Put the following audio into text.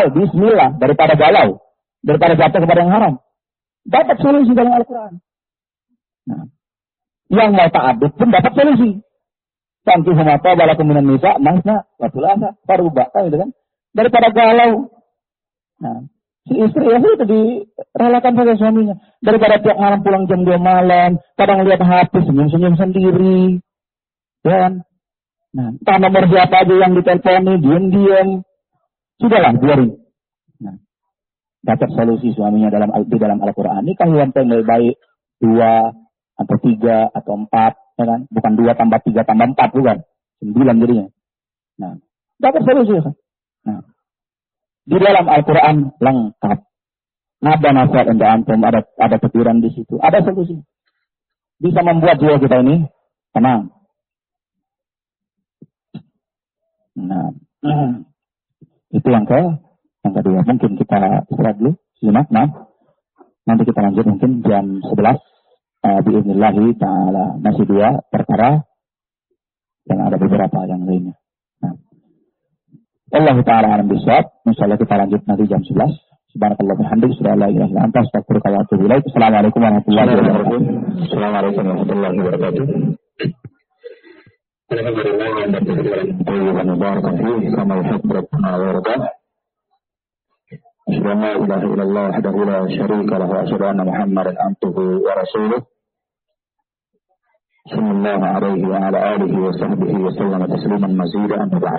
bismillah, daripada galau, daripada jatuh kepada yang haram. Dapat solusi dalam Al-Quran. Nah, yang mau ta'adud pun dapat solusi. Santi humata balakum minan nisa, masna, watulasa, faruba, gitu kan. Daripada galau. Nah, si istri ya itu direlakan pada suaminya. Daripada tiap malam pulang jam 2 malam, kadang lihat HP, senyum-senyum sendiri. Ya kan? Nah, entah nomor siapa aja yang diteleponi, diam-diam. Sudahlah, biarin. Nah, dapat solusi suaminya di dalam Al-Quran. Ini kan yang lebih baik 2 atau 3 atau 4, ya kan? Bukan 2 tambah 3 tambah 4, bukan. 9 jadinya. Nah, dapat solusi kan? Nah, di dalam Al-Quran lengkap. Nada nasihat untuk antum, ada teguran di situ, ada solusi. Bisa membuat jiwa kita ini tenang. Nah, itu yang kedua. Mungkin kita istirahat dulu, sejenak. Nah, nanti kita lanjut mungkin jam 11. Bi'idnillahi ta'ala. Masih 2 perkara, yang ada beberapa yang lainnya. Nah, Allah ta'ala alam bisawab. Insyaallah kita lanjut nanti jam 11. Subhanakallah bihamdik, asyhadu an la ilaha illa anta, astaghfiruka wa atubu ilaik. Assalamualaikum warahmatullahi wabarakatuh. Assalamualaikum warahmatullahi wabarakatuh. Alhamdulillah wa tayyiban mubarakan fihi kama yuhibbu rabbuna wa yarda. Asyhadu an la ilaha illallah wahdahu la syarika lahu wa asyhadu anna Muhammadan abduhu wa rasuluh. Sallallahu alaihi wa ala alihi wa sahbihi wa sallam tasliman mazida amma ba'd.